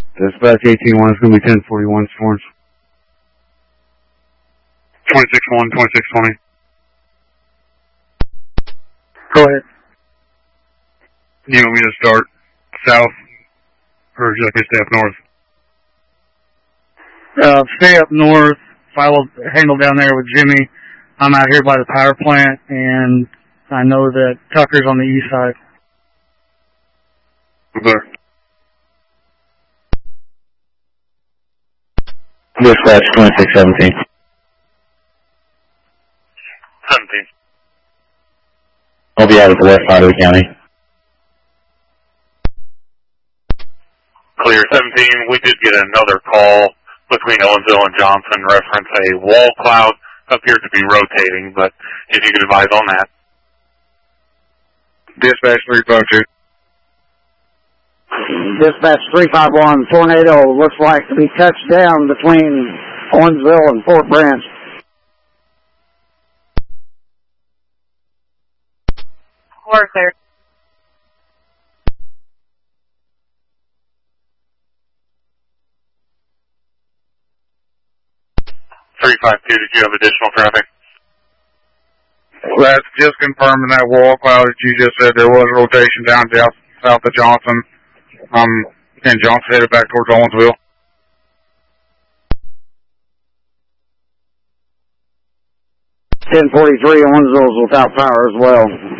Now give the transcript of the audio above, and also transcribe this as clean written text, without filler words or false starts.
Dispatch 18-1, it's going to be 1041 Storms. 26-1, 26-20. Go ahead. You want me to start south, or should I stay up north? Stay up north, handle down there with Jimmy. I'm out here by the power plant, and I know that Tucker's on the east side. Okay. Dispatch 2617. 17. I'll be out at the west side of the county. Clear 17. We did get another call between Owensville and Johnson reference a wall cloud appears to be rotating, but if you could advise on that. Dispatch 352. Dispatch 351, tornado looks like to be touched down between Owensville and Fort Branch. We're clear. Did you have additional traffic? That's just confirming that wall cloud that you just said. There was rotation down south of Johnson. And Johnson headed back towards Owensville. .1043, Owensville's without power as well.